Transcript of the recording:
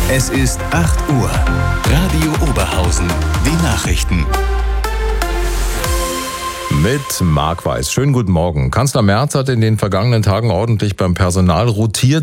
Es ist 8 Uhr. Radio Oberhausen. Die Nachrichten. Mit Marc Weiß. Schönen guten Morgen. Kanzler Merz hat in den vergangenen Tagen ordentlich beim Personal rotiert.